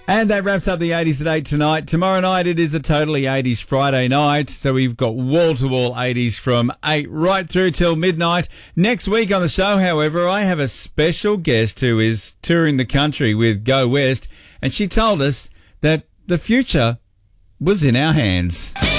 And that wraps up the 80s at 8 tonight. Tomorrow night it is a totally 80s Friday night, so we've got wall-to-wall 80s from 8 right through till midnight. Next week on the show, however, I have a special guest who is touring the country with Go West, and she told us that the future was in our hands.